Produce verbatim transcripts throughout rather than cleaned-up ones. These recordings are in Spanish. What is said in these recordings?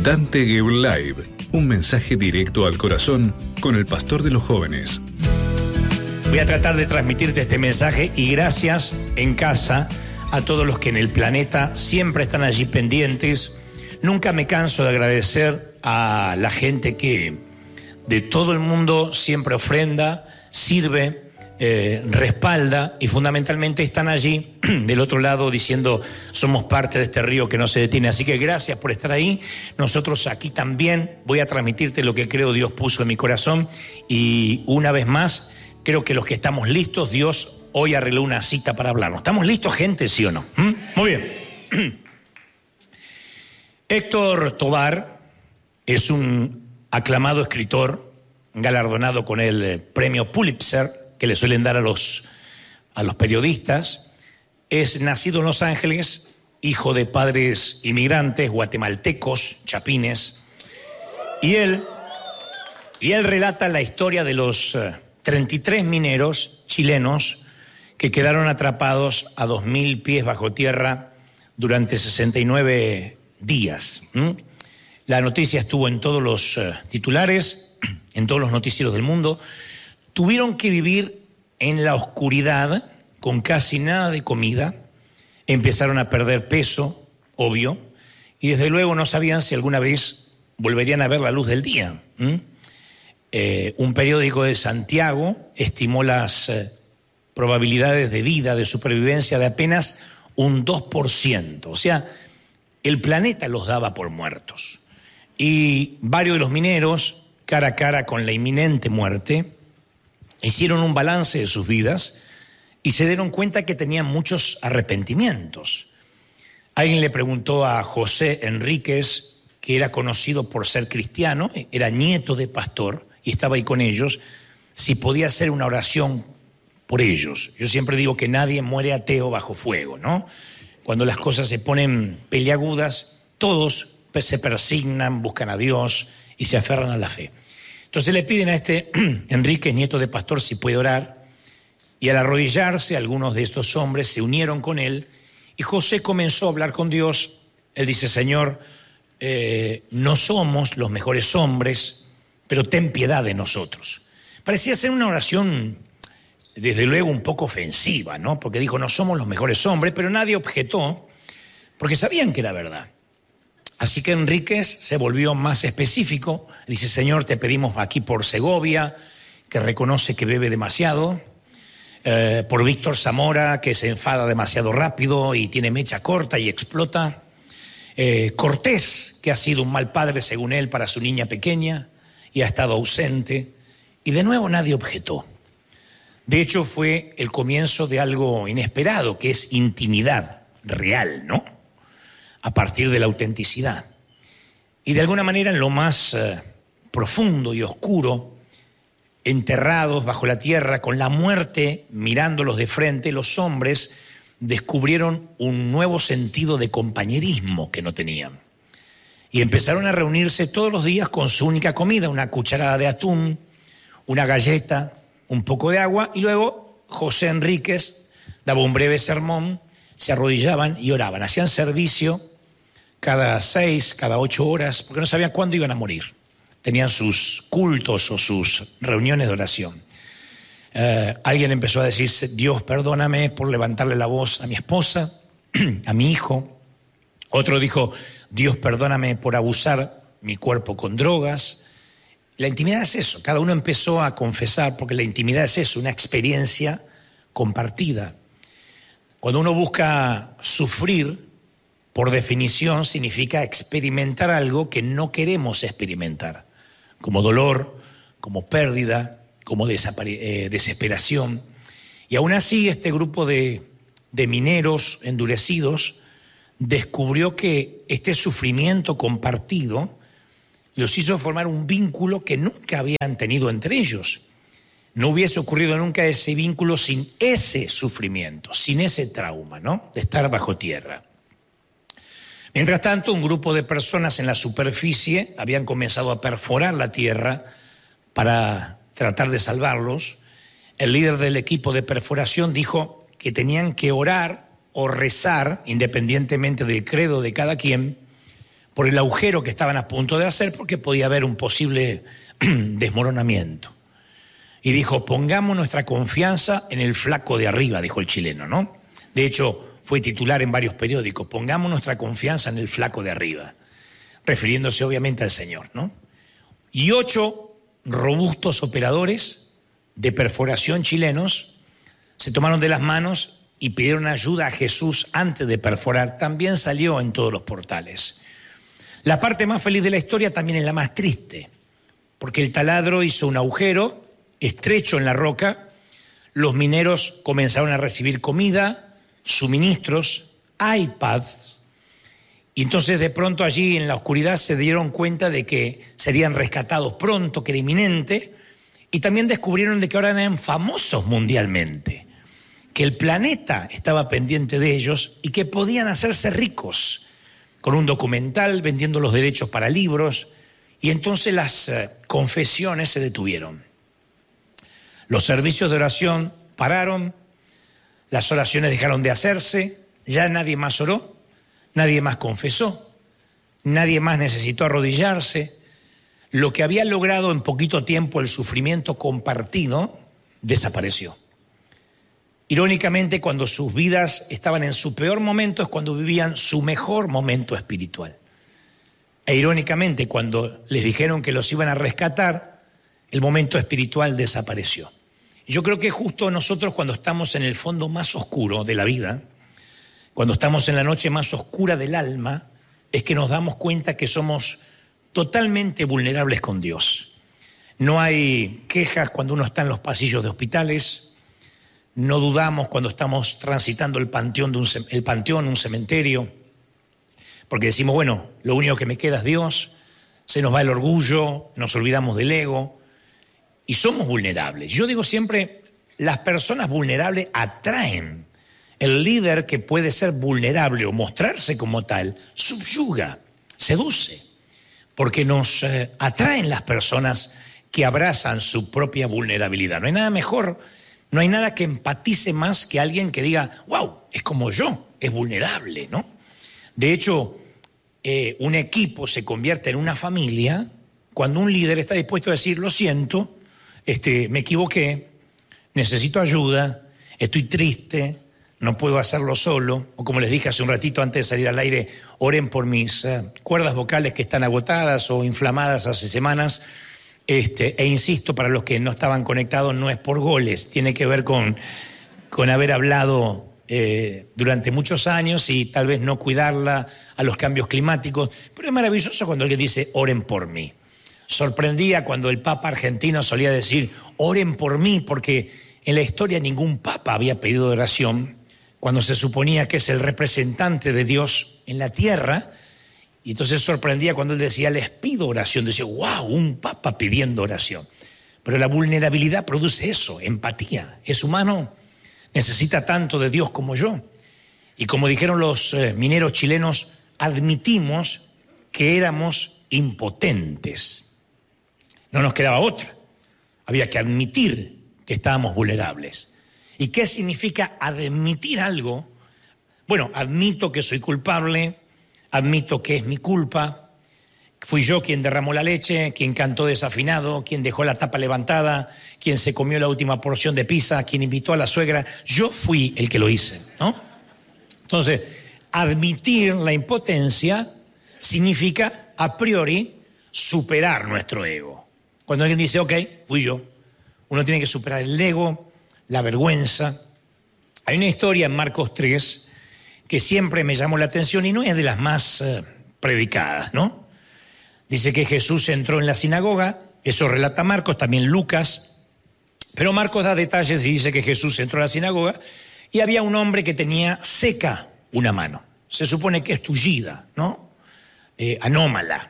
Dante Gebel Live, un mensaje directo al corazón con el pastor de los jóvenes. Voy a tratar de transmitirte este mensaje y gracias en casa a todos los que en el planeta siempre están allí pendientes. Nunca me canso de agradecer a la gente que de todo el mundo siempre ofrenda, sirve, eh, respalda y fundamentalmente están allí del otro lado diciendo somos parte de este río que no se detiene. Así que gracias por estar ahí. Nosotros aquí también voy a transmitirte lo que creo Dios puso en mi corazón y una vez más creo que los que estamos listos, Dios hoy arregló una cita para hablarnos. ¿Estamos listos, gente, sí o no? ¿Mm? Muy bien. Héctor Tovar es un aclamado escritor, galardonado con el premio Pulitzer, que le suelen dar a los, a los periodistas. Es nacido en Los Ángeles, hijo de padres inmigrantes, guatemaltecos, chapines. Y él, y él relata la historia de los uh, treinta y tres mineros chilenos que quedaron atrapados a dos mil pies bajo tierra durante sesenta y nueve días. ¿Mm? La noticia estuvo en todos los uh, titulares, en todos los noticieros del mundo. Tuvieron que vivir en la oscuridad, con casi nada de comida. Empezaron a perder peso, obvio, y desde luego no sabían si alguna vez volverían a ver la luz del día. ¿Mm? Eh, un periódico de Santiago estimó las eh, probabilidades de vida, de supervivencia de apenas un dos por ciento. O sea, el planeta los daba por muertos. Y varios de los mineros, cara a cara con la inminente muerte, hicieron un balance de sus vidas y se dieron cuenta que tenían muchos arrepentimientos. Alguien le preguntó a José Enríquez, que era conocido por ser cristiano, era nieto de pastor y estaba ahí con ellos, si podía hacer una oración por ellos. Yo siempre digo que nadie muere ateo bajo fuego, ¿no? Cuando las cosas se ponen peliagudas, todos se persignan, buscan a Dios y se aferran a la fe. Entonces le piden a este Enrique, nieto de pastor, si puede orar, y al arrodillarse algunos de estos hombres se unieron con él y José comenzó a hablar con Dios. Él dice: Señor, eh, no somos los mejores hombres, pero ten piedad de nosotros. Parecía ser una oración desde luego un poco ofensiva, ¿no? Porque dijo, no somos los mejores hombres, pero nadie objetó, porque sabían que era verdad. Así que Enríquez se volvió más específico. Dice: Señor, te pedimos aquí por Segovia, que reconoce que bebe demasiado, eh, por Víctor Zamora, que se enfada demasiado rápido y tiene mecha corta y explota, eh, Cortés, que ha sido un mal padre según él para su niña pequeña y ha estado ausente, y de nuevo nadie objetó. De hecho, fue el comienzo de algo inesperado, que es intimidad real, ¿no? A partir de la autenticidad. Y de alguna manera en lo más eh, profundo y oscuro, enterrados bajo la tierra, con la muerte mirándolos de frente, los hombres descubrieron un nuevo sentido de compañerismo que no tenían. Y empezaron a reunirse todos los días con su única comida, una cucharada de atún, una galleta, un poco de agua, y luego José Enríquez daba un breve sermón, se arrodillaban y oraban, hacían servicio cada seis, cada ocho horas, porque no sabían cuándo iban a morir. Tenían sus cultos o sus reuniones de oración. Eh, alguien empezó a decir: Dios, perdóname por levantarle la voz a mi esposa, a mi hijo. Otro dijo: Dios, perdóname por abusar mi cuerpo con drogas. La intimidad es eso. Cada uno empezó a confesar, porque la intimidad es eso, una experiencia compartida. Cuando uno busca sufrir, por definición, significa experimentar algo que no queremos experimentar, como dolor, como pérdida, como desapare- eh, desesperación. Y aún así, este grupo de, de mineros endurecidos descubrió que este sufrimiento compartido los hizo formar un vínculo que nunca habían tenido entre ellos. No hubiese ocurrido nunca ese vínculo sin ese sufrimiento, sin ese trauma, ¿no? De estar bajo tierra. Mientras tanto, un grupo de personas en la superficie habían comenzado a perforar la tierra para tratar de salvarlos. El líder del equipo de perforación dijo que tenían que orar o rezar, independientemente del credo de cada quien, por el agujero que estaban a punto de hacer, porque podía haber un posible desmoronamiento. Y dijo, pongamos nuestra confianza en el flaco de arriba, dijo el chileno, ¿no? De hecho, fue titular en varios periódicos, pongamos nuestra confianza en el flaco de arriba, refiriéndose obviamente al Señor, ¿no? Y ocho robustos operadores de perforación chilenos se tomaron de las manos y pidieron ayuda a Jesús antes de perforar. También salió en todos los portales. La parte más feliz de la historia también es la más triste, porque el taladro hizo un agujero estrecho en la roca, los mineros comenzaron a recibir comida, suministros, iPads, y entonces de pronto allí en la oscuridad se dieron cuenta de que serían rescatados pronto, que era inminente, y también descubrieron de que ahora eran famosos mundialmente, que el planeta estaba pendiente de ellos y que podían hacerse ricos con un documental, vendiendo los derechos para libros, y entonces las eh, confesiones se detuvieron. Los servicios de oración pararon, las oraciones dejaron de hacerse, ya nadie más oró, nadie más confesó, nadie más necesitó arrodillarse. Lo que había logrado en poquito tiempo el sufrimiento compartido desapareció. Irónicamente, cuando sus vidas estaban en su peor momento es cuando vivían su mejor momento espiritual. E irónicamente, cuando les dijeron que los iban a rescatar, el momento espiritual desapareció. Yo creo que justo nosotros, cuando estamos en el fondo más oscuro de la vida, cuando estamos en la noche más oscura del alma, es que nos damos cuenta que somos totalmente vulnerables con Dios. No hay quejas cuando uno está en los pasillos de hospitales, no dudamos cuando estamos transitando el panteón, de un, el panteón, un cementerio, porque decimos, bueno, lo único que me queda es Dios, se nos va el orgullo, nos olvidamos del ego, y somos vulnerables. Yo digo siempre, las personas vulnerables atraen. El líder que puede ser vulnerable o mostrarse como tal, subyuga, seduce, porque nos eh, atraen las personas que abrazan su propia vulnerabilidad. No hay nada mejor, no hay nada que empatice más que alguien que diga, wow, es como yo, es vulnerable, ¿no? De hecho, eh, un equipo se convierte en una familia cuando un líder está dispuesto a decir, lo siento, este, me equivoqué, necesito ayuda, estoy triste, no puedo hacerlo solo, o como les dije hace un ratito antes de salir al aire, oren por mis uh, cuerdas vocales que están agotadas o inflamadas hace semanas, este, e insisto, para los que no estaban conectados, no es por goles, tiene que ver con, con haber hablado eh, durante muchos años y tal vez no cuidarla a los cambios climáticos, pero es maravilloso cuando alguien dice, oren por mí. Sorprendía cuando el Papa argentino solía decir, oren por mí, porque en la historia ningún Papa había pedido oración, cuando se suponía que es el representante de Dios en la tierra, y entonces sorprendía cuando él decía, les pido oración, decía, wow, un Papa pidiendo oración. Pero la vulnerabilidad produce eso, empatía. Es humano, necesita tanto de Dios como yo. Y como dijeron los eh, mineros chilenos, admitimos que éramos impotentes. No nos quedaba otra. Había que admitir que estábamos vulnerables. ¿Y qué significa admitir algo? Bueno, admito que soy culpable, admito que es mi culpa, fui yo quien derramó la leche, quien cantó desafinado, quien dejó la tapa levantada, quien se comió la última porción de pizza, quien invitó a la suegra, yo fui el que lo hice, ¿no? Entonces, admitir la impotencia significa, a priori, superar nuestro ego. Cuando alguien dice, ok, fui yo, uno tiene que superar el ego, la vergüenza. Hay una historia en Marcos tres que siempre me llamó la atención y no es de las más eh, predicadas, ¿no? Dice que Jesús entró en la sinagoga, eso relata Marcos, también Lucas, pero Marcos da detalles y dice que Jesús entró a la sinagoga y había un hombre que tenía seca una mano. Se supone que es tullida, ¿no? Eh, anómala.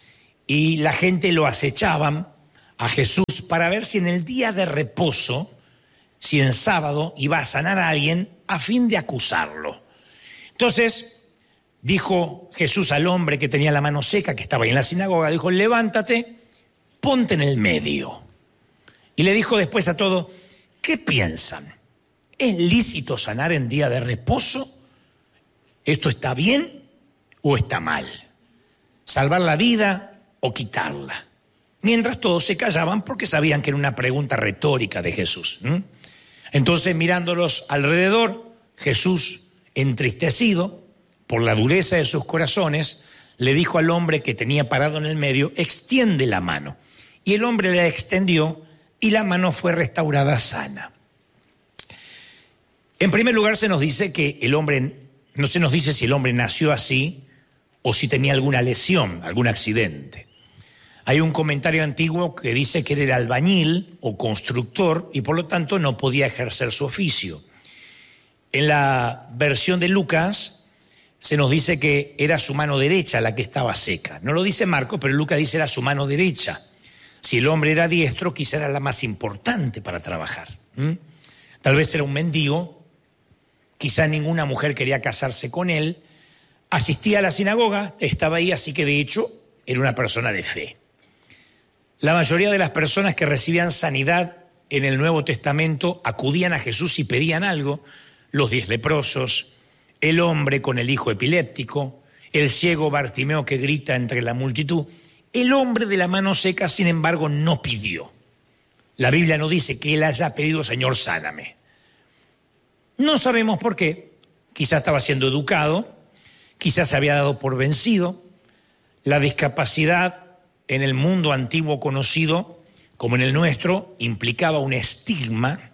Y la gente lo acechaban a Jesús para ver si en el día de reposo, si en sábado iba a sanar a alguien a fin de acusarlo. Entonces dijo Jesús al hombre que tenía la mano seca, que estaba ahí en la sinagoga, dijo, levántate, ponte en el medio. Y le dijo después a todos, ¿qué piensan? ¿Es lícito sanar en día de reposo? ¿Esto está bien o está mal? salvar la vida o quitarla. Mientras todos se callaban porque sabían que era una pregunta retórica de Jesús. ¿Mm? Entonces, mirándolos alrededor, Jesús, entristecido por la dureza de sus corazones, le dijo al hombre que tenía parado en el medio, extiende la mano. Y el hombre la extendió y la mano fue restaurada sana. En primer lugar, se nos dice que el hombre, no se nos dice si el hombre nació así o si tenía alguna lesión, algún accidente. Hay un comentario antiguo que dice que era albañil o constructor y por lo tanto no podía ejercer su oficio. En la versión de Lucas se nos dice que era su mano derecha la que estaba seca. No lo dice Marcos, pero Lucas dice era su mano derecha. Si el hombre era diestro, quizá era la más importante para trabajar. ¿Mm? Tal vez era un mendigo, quizá ninguna mujer quería casarse con él, asistía a la sinagoga, estaba ahí, así que de hecho era una persona de fe. La mayoría de las personas que recibían sanidad en el Nuevo Testamento acudían a Jesús y pedían algo, los diez leprosos, el hombre con el hijo epiléptico, el ciego Bartimeo que grita entre la multitud. El hombre de la mano seca, sin embargo, no pidió. La Biblia no dice que él haya pedido, Señor, sáname. No sabemos por qué. Quizás estaba siendo educado, quizás se había dado por vencido. La discapacidad en el mundo antiguo conocido, como en el nuestro, implicaba un estigma.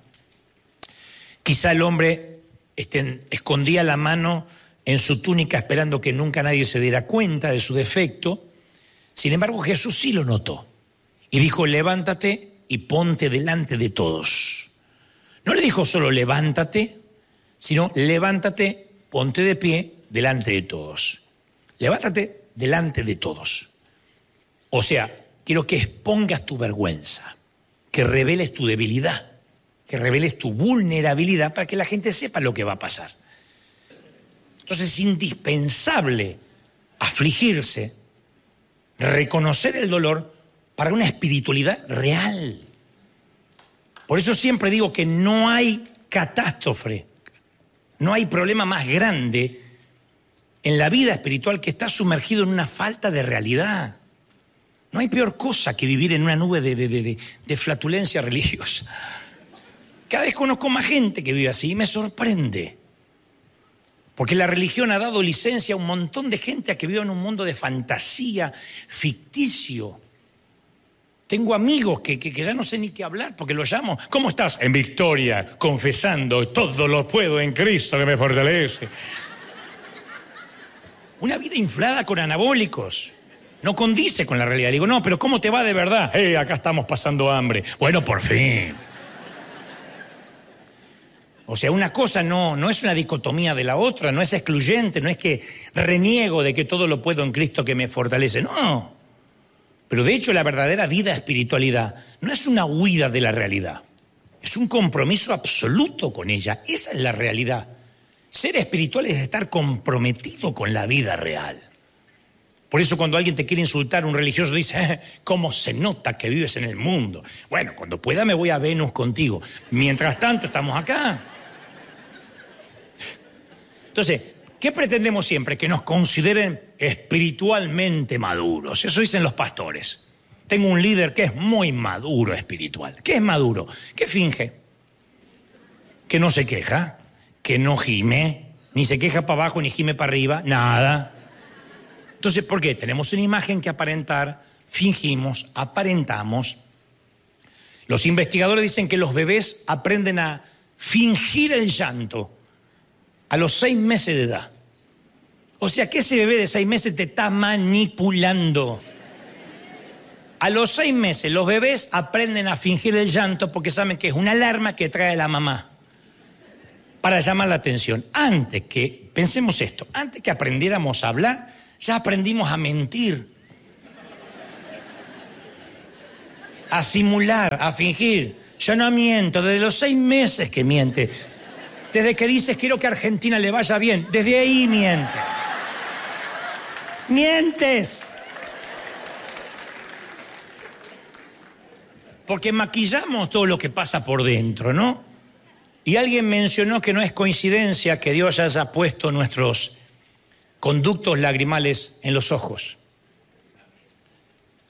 Quizá el hombre este, escondía la mano en su túnica esperando que nunca nadie se diera cuenta de su defecto. Sin embargo, Jesús sí lo notó y dijo, levántate y ponte delante de todos. No le dijo solo levántate, sino levántate, ponte de pie delante de todos. Levántate delante de todos. O sea, quiero que expongas tu vergüenza, que reveles tu debilidad, que reveles tu vulnerabilidad para que la gente sepa lo que va a pasar. Entonces es indispensable afligirse, reconocer el dolor para una espiritualidad real. Por eso siempre digo que no hay catástrofe, no hay problema más grande en la vida espiritual que estar sumergido en una falta de realidad. No hay peor cosa que vivir en una nube de, de, de, de flatulencia religiosa. Cada vez conozco más gente que vive así y me sorprende. Porque la religión ha dado licencia a un montón de gente a que viva en un mundo de fantasía, ficticio. Tengo amigos que, que, que ya no sé ni qué hablar porque los llamo. ¿Cómo estás? En victoria, confesando, todo lo puedo en Cristo que me fortalece. Una vida inflada con anabólicos. No condice con la realidad. Digo, no, pero ¿cómo te va de verdad? Eh, acá estamos pasando hambre. Bueno, por fin. O sea, una cosa no, no es una dicotomía de la otra, no es excluyente, no es que reniego de que todo lo puedo en Cristo que me fortalece. No. Pero de hecho la verdadera vida espiritualidad no es una huida de la realidad. Es un compromiso absoluto con ella. Esa es la realidad. Ser espiritual es estar comprometido con la vida real. Por eso cuando alguien te quiere insultar, un religioso dice, eh, ¿cómo se nota que vives en el mundo? Bueno, cuando pueda me voy a Venus contigo. Mientras tanto estamos acá. Entonces, ¿qué pretendemos siempre? Que nos consideren espiritualmente maduros. Eso dicen los pastores. Tengo un líder que es muy maduro espiritual. ¿Qué es maduro? Que finge. Que no se queja, que no gime, ni se queja para abajo ni gime para arriba, nada. Entonces, ¿por qué? Tenemos una imagen que aparentar, fingimos, aparentamos. Los investigadores dicen que los bebés aprenden a fingir el llanto a los seis meses de edad. O sea que ese bebé de seis meses te está manipulando. A los seis meses los bebés aprenden a fingir el llanto porque saben que es una alarma que trae la mamá para llamar la atención. Antes que, pensemos esto, antes que aprendiéramos a hablar, ya aprendimos a mentir, a simular, a fingir. Yo no miento, desde los seis meses que miente. Desde que dices quiero que a Argentina le vaya bien, desde ahí mientes. Mientes. Porque maquillamos todo lo que pasa por dentro, ¿no? Y alguien mencionó que no es coincidencia que Dios haya puesto nuestros conductos lagrimales en los ojos.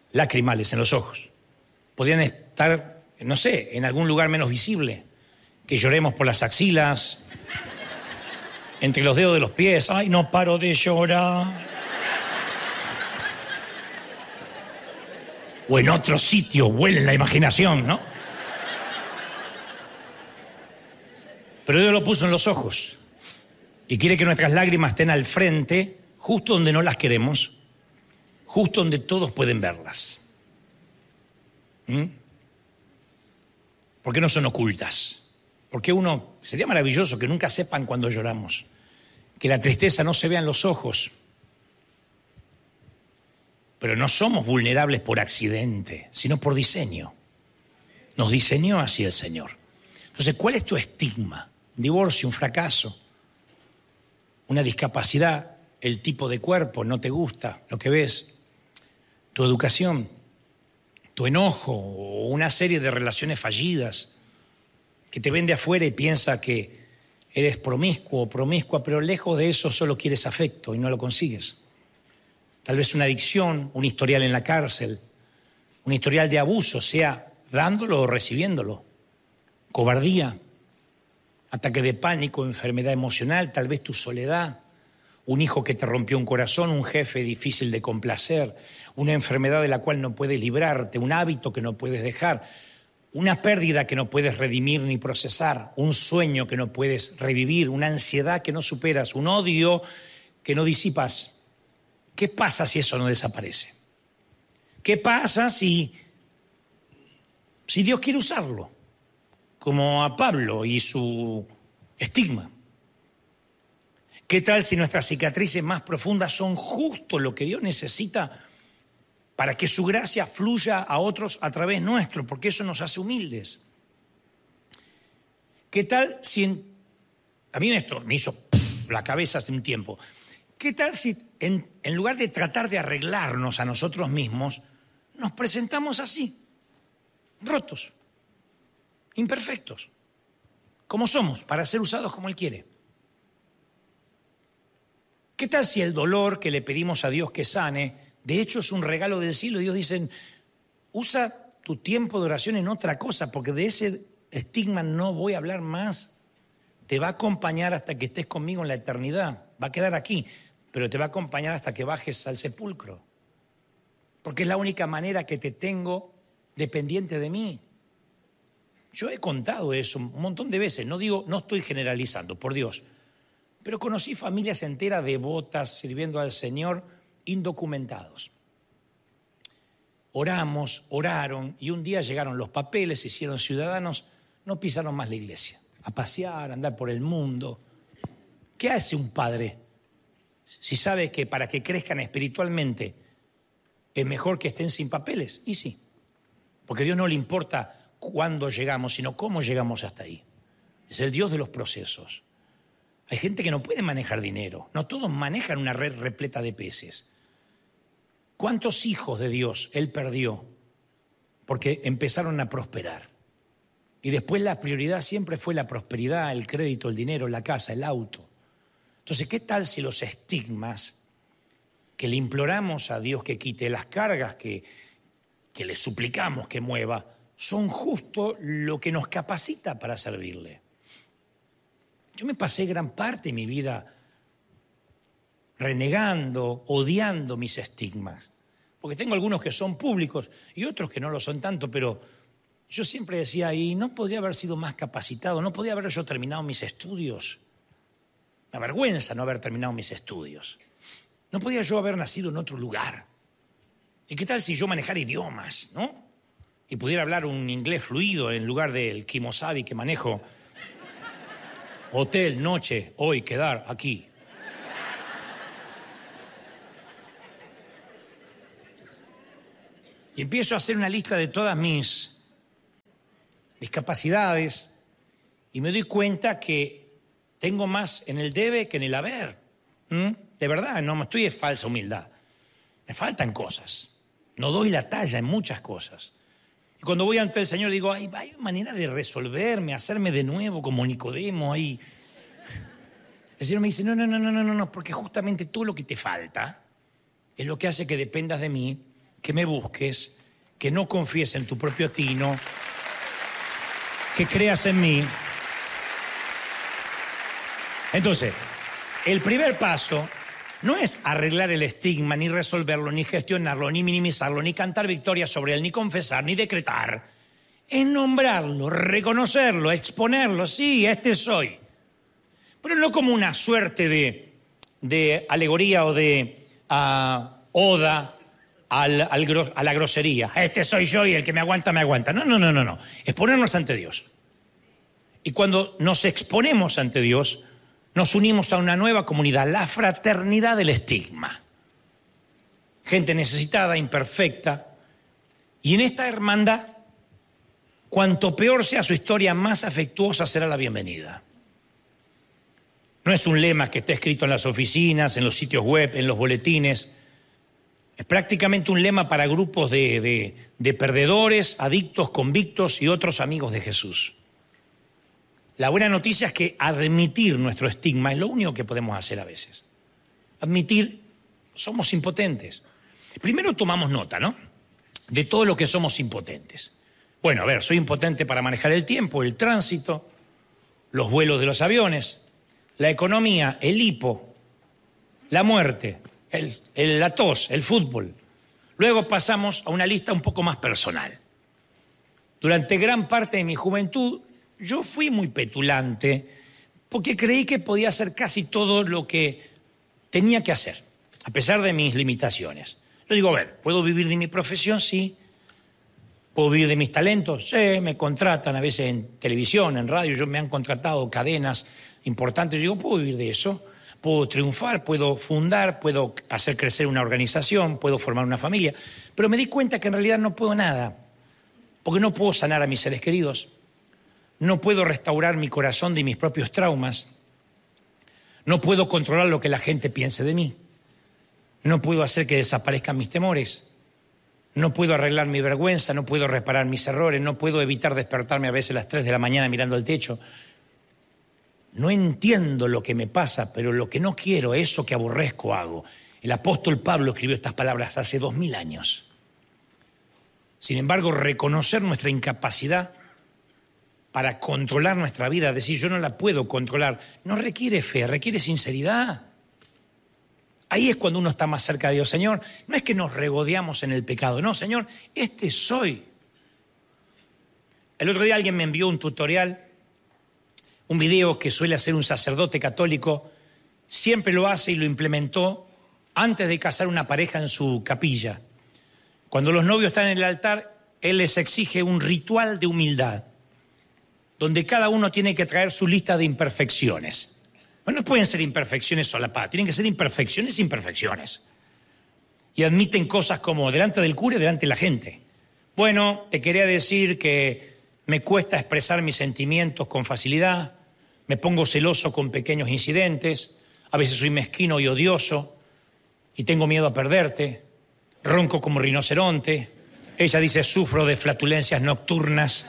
lacrimales en los ojos. Podrían estar, no sé, en algún lugar menos visible. Que lloremos por las axilas, entre los dedos de los pies. ¡Ay, no paro de llorar! O en otro sitio, huele en la imaginación, ¿no? Pero Dios lo puso en los ojos y quiere que nuestras lágrimas estén al frente, justo donde no las queremos, justo donde todos pueden verlas. ¿Mm? ¿Por qué no son ocultas? Porque uno, sería maravilloso que nunca sepan cuando lloramos, que la tristeza no se vea en los ojos. Pero no somos vulnerables por accidente, sino por diseño. Nos diseñó así el Señor. Entonces, ¿cuál es tu estigma? Un divorcio, un fracaso, una discapacidad, el tipo de cuerpo, no te gusta lo que ves, tu educación, tu enojo o una serie de relaciones fallidas que te ven de afuera y piensa que eres promiscuo o promiscua, pero lejos de eso solo quieres afecto y no lo consigues. Tal vez una adicción, un historial en la cárcel, un historial de abuso, sea dándolo o recibiéndolo, cobardía, ataque de pánico, enfermedad emocional, tal vez tu soledad, un hijo que te rompió un corazón, un jefe difícil de complacer, una enfermedad de la cual no puedes librarte, un hábito que no puedes dejar, una pérdida que no puedes redimir ni procesar, un sueño que no puedes revivir, una ansiedad que no superas, un odio que no disipas. ¿Qué pasa si eso no desaparece? ¿Qué pasa si, si Dios quiere usarlo? Como a Pablo y su estigma. ¿Qué tal si nuestras cicatrices más profundas son justo lo que Dios necesita para que su gracia fluya a otros a través nuestro? Porque eso nos hace humildes. ¿Qué tal si... En, a mí esto me hizo pff, la cabeza hace un tiempo. ¿Qué tal si en, en lugar de tratar de arreglarnos a nosotros mismos, nos presentamos así, rotos, imperfectos, como somos, para ser usados como Él quiere? ¿Qué tal si el dolor que le pedimos a Dios que sane, de hecho es un regalo del cielo? Dios dice, usa tu tiempo de oración en otra cosa, porque de ese estigma no voy a hablar más. Te va a acompañar hasta que estés conmigo en la eternidad. Va a quedar aquí, pero te va a acompañar hasta que bajes al sepulcro. Porque es la única manera que te tengo dependiente de mí. Yo he contado eso un montón de veces, no digo, no estoy generalizando, por Dios. Pero conocí familias enteras devotas, sirviendo al Señor, indocumentados. Oramos, oraron, y un día llegaron los papeles, se hicieron ciudadanos, no pisaron más la iglesia. A pasear, a andar por el mundo. ¿Qué hace un padre si sabe que para que crezcan espiritualmente es mejor que estén sin papeles? Y sí, porque a Dios no le importa cuándo llegamos, sino cómo llegamos hasta ahí. Es el Dios de los procesos. Hay gente que no puede manejar dinero. No todos manejan una red repleta de peces. ¿Cuántos hijos de Dios Él perdió porque empezaron a prosperar? Y después la prioridad siempre fue la prosperidad, el crédito, el dinero, la casa, el auto. Entonces, ¿qué tal si los estigmas que le imploramos a Dios que quite, las cargas que, que le suplicamos que mueva, son justo lo que nos capacita para servirle? Yo me pasé gran parte de mi vida renegando, odiando mis estigmas, porque tengo algunos que son públicos y otros que no lo son tanto, pero yo siempre decía, y no podría haber sido más capacitado, no podía haber yo terminado mis estudios. Me avergüenza no haber terminado mis estudios. No podía yo haber nacido en otro lugar. ¿Y qué tal si yo manejara idiomas, no? Y pudiera hablar un inglés fluido en lugar del kimosabi que manejo. Hotel, noche, hoy, quedar, aquí. Y empiezo a hacer una lista de todas mis discapacidades y me doy cuenta que tengo más en el debe que en el haber. ¿Mm? De verdad, no me estoy de falsa humildad. Me faltan cosas. No doy la talla en muchas cosas. Y cuando voy ante el Señor digo, hay, hay manera de resolverme, hacerme de nuevo como Nicodemo ahí. El Señor me dice, no, no, no, no, no, no, porque justamente todo lo que te falta es lo que hace que dependas de mí, que me busques, que no confíes en tu propio tino, que creas en mí. Entonces, el primer paso no es arreglar el estigma, ni resolverlo, ni gestionarlo, ni minimizarlo, ni cantar victorias sobre él, ni confesar, ni decretar. Es nombrarlo, reconocerlo, exponerlo. Sí, este soy. Pero no como una suerte de, de alegoría o de uh, oda al, al, a la grosería. Este soy yo y el que me aguanta, me aguanta. No, no, no, no, no. Es ponernos ante Dios. Y cuando nos exponemos ante Dios, nos unimos a una nueva comunidad, la fraternidad del estigma. Gente necesitada, imperfecta. Y en esta hermandad, cuanto peor sea su historia, más afectuosa será la bienvenida. No es un lema que está escrito en las oficinas, en los sitios web, en los boletines. Es prácticamente un lema para grupos de, de, de perdedores, adictos, convictos y otros amigos de Jesús. La buena noticia es que admitir nuestro estigma es lo único que podemos hacer a veces. Admitir, somos impotentes. Primero tomamos nota, ¿no? De todo lo que somos impotentes. Bueno, a ver, soy impotente para manejar el tiempo, el tránsito, los vuelos de los aviones, la economía, el hipo, la muerte, el, el, la tos, el fútbol. Luego pasamos a una lista un poco más personal. Durante gran parte de mi juventud, yo fui muy petulante porque creí que podía hacer casi todo lo que tenía que hacer, a pesar de mis limitaciones. Yo digo, a ver, ¿puedo vivir de mi profesión? Sí. ¿Puedo vivir de mis talentos? Sí, me contratan a veces en televisión, en radio, yo me han contratado cadenas importantes. Yo digo, ¿puedo vivir de eso? Puedo triunfar, puedo fundar, puedo hacer crecer una organización, puedo formar una familia. Pero me di cuenta que en realidad no puedo nada, porque no puedo sanar a mis seres queridos. No puedo restaurar mi corazón de mis propios traumas. No puedo controlar lo que la gente piense de mí. No puedo hacer que desaparezcan mis temores. No puedo arreglar mi vergüenza, no puedo reparar mis errores, no puedo evitar despertarme a veces a las tres de la mañana mirando al techo. No entiendo lo que me pasa, pero lo que no quiero, eso que aborrezco, hago. El apóstol Pablo escribió estas palabras hace dos mil años. Sin embargo, reconocer nuestra incapacidad para controlar nuestra vida, decir yo no la puedo controlar, no requiere fe, requiere sinceridad. Ahí es cuando uno está más cerca de Dios. Señor, no es que nos regodeamos en el pecado, no, Señor, este soy. El otro día alguien me envió un tutorial, un video que suele hacer un sacerdote católico, siempre lo hace y lo implementó antes de casar una pareja en su capilla. Cuando los novios están en el altar, él les exige un ritual de humildad, donde cada uno tiene que traer su lista de imperfecciones. Bueno, no pueden ser imperfecciones solapadas, tienen que ser imperfecciones, imperfecciones. Y admiten cosas como delante del cura y delante de la gente. Bueno, te quería decir que me cuesta expresar mis sentimientos con facilidad, me pongo celoso con pequeños incidentes, a veces soy mezquino y odioso, y tengo miedo a perderte, ronco como rinoceronte. Ella dice, sufro de flatulencias nocturnas.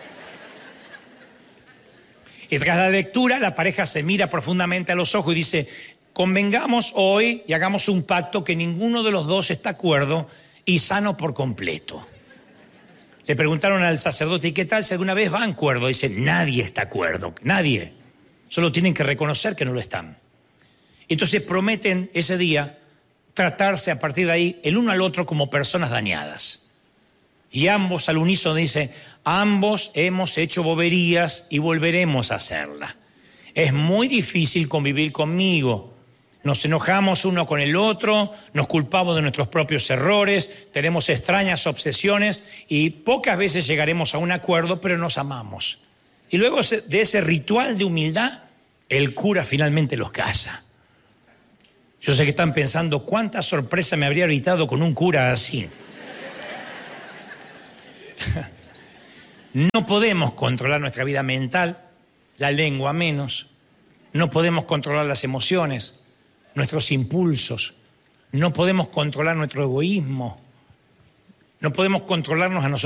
Y tras la lectura, la pareja se mira profundamente a los ojos y dice, convengamos hoy y hagamos un pacto que ninguno de los dos está acuerdo y sano por completo. Le preguntaron al sacerdote, ¿y qué tal si alguna vez va a acuerdo? Dice, nadie está de acuerdo, nadie. Solo tienen que reconocer que no lo están. Entonces prometen ese día tratarse a partir de ahí el uno al otro como personas dañadas. Y ambos al unísono dicen, ambos hemos hecho boberías y volveremos a hacerla. Es muy difícil convivir conmigo. Nos enojamos uno con el otro, nos culpamos de nuestros propios errores, tenemos extrañas obsesiones y pocas veces llegaremos a un acuerdo, pero nos amamos. Y luego de ese ritual de humildad, el cura finalmente los casa. Yo sé que están pensando, ¿cuánta sorpresa me habría evitado con un cura así? No podemos controlar nuestra vida mental, la lengua menos, no podemos controlar las emociones, nuestros impulsos, no podemos controlar nuestro egoísmo, no podemos controlarnos a nosotros.